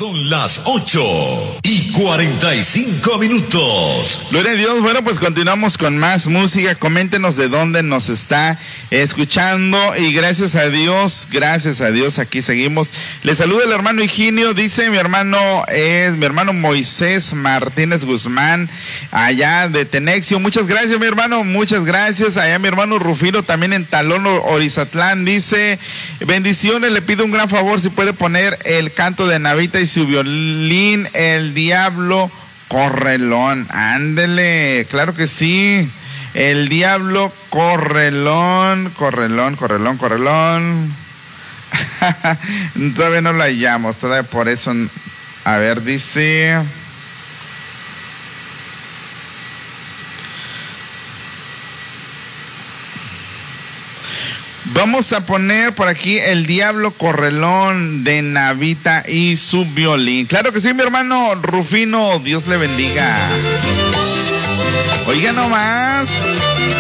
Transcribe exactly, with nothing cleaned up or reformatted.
Son las ocho y cuarenta y cinco minutos. Gloria a Dios. Bueno, pues continuamos con más música. Coméntenos de dónde nos está escuchando. Y gracias a Dios, gracias a Dios, aquí seguimos. Le saluda el hermano Higinio. Dice mi hermano, es mi hermano Moisés Martínez Guzmán, allá de Tenexio. Muchas gracias, mi hermano. Muchas gracias. Allá mi hermano Rufino, también en Talón, Orizatlán. Dice, bendiciones. Le pido un gran favor si puede poner el canto de Navita y su violín, El Diablo Correlón. Ándele, claro que sí. El Diablo Correlón, Correlón, Correlón, Correlón. Todavía no la hallamos, todavía por eso. A ver, dice. Vamos a poner por aquí El Diablo Correlón de Navita y su violín. Claro que sí, mi hermano Rufino, Dios le bendiga. Oiga nomás,